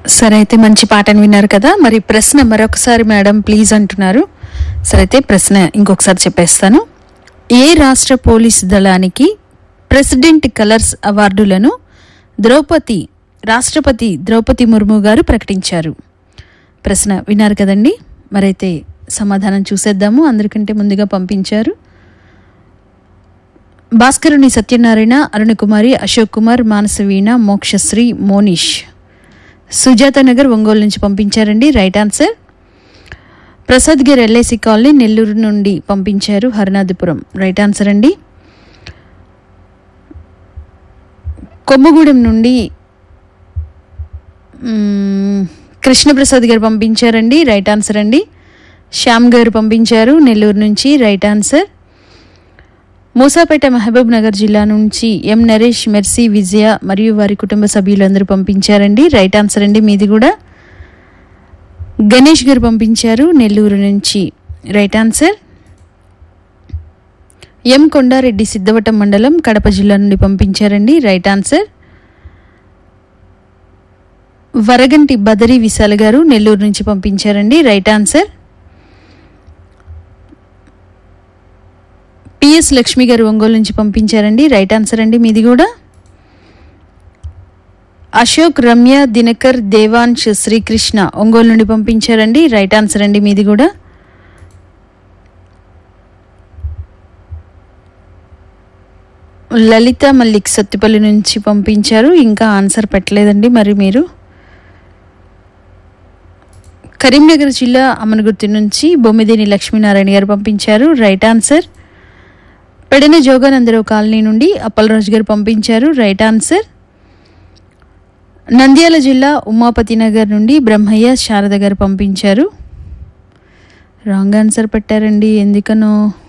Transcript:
సరే అయితే మంచి పాటను విన్నారు కదా. మరి ప్రశ్న మరొకసారి మేడం ప్లీజ్ అంటున్నారు. సరే అయితే ప్రశ్న ఇంకొకసారి చెప్పేస్తాను. ఏ రాష్ట్ర పోలీస్ దళానికి ప్రెసిడెంట్ కలర్స్ అవార్డులను రాష్ట్రపతి ద్రౌపది ముర్ము గారు ప్రకటించారు? ప్రశ్న విన్నారు కదండి. మరైతే సమాధానం చూసేద్దాము. అందరికంటే ముందుగా పంపించారు భాస్కరుని సత్యనారాయణ, అరుణకుమారి, అశోక్ కుమార్, మానసవీణ, మోక్షశ్రీ, మోనిష్. సుజాత నగర్ ఒంగోలు నుంచి పంపించారండి. Right answer. ప్రసాద్ గారు ఎల్ఐసి కాలనీ నెల్లూరు నుండి పంపించారు. హరినాథపురం రైట్ ఆన్సర్ అండి. కొమ్మగూడెం నుండి కృష్ణప్రసాద్ గారు పంపించారండి. రైట్ ఆన్సర్ అండి. శ్యామ్ గారు పంపించారు నెల్లూరు నుంచి. Right answer. మూసాపేట మహబూబ్ నగర్ జిల్లా నుంచి ఎం నరేష్, మెర్సీ, విజయ మరియు వారి కుటుంబ సభ్యులందరూ పంపించారండి. రైట్ ఆన్సర్ అండి మీది కూడా. గణేష్ గారు పంపించారు నెల్లూరు నుంచి. Right answer. ఎం కొండారెడ్డి సిద్ధవటం మండలం కడప జిల్లా నుండి పంపించారండి. Right answer. వరగంటి బదరి విశాల్ గారు నెల్లూరు నుంచి పంపించారండి. Right answer. పిఎస్ లక్ష్మి గారు ఒంగోలు నుంచి పంపించారండి. రైట్ ఆన్సర్ అండి మీది కూడా. అశోక్, రమ్య, దినకర్, దేవాంశ్, శ్రీకృష్ణ ఒంగోలు నుండి పంపించారండి. రైట్ ఆన్సర్ అండి మీది కూడా. లలిత మల్లిక్ సత్తిపల్లి నుంచి పంపించారు. ఇంకా ఆన్సర్ పెట్టలేదండి మరి మీరు. కరీంనగర్ జిల్లా అమనగుర్తి నుంచి బొమ్మిదేని లక్ష్మీనారాయణ గారు పంపించారు. Right answer. Pedana Jogananda Rao colony నుండి అప్పలరాజు గారు పంపించారు. Right answer. నంద్యాల జిల్లా ఉమాపతి నగర్ నుండి బ్రహ్మయ్య, శారద గారు పంపించారు. రాంగ్ ఆన్సర్ పెట్టారండి ఎందుకనో.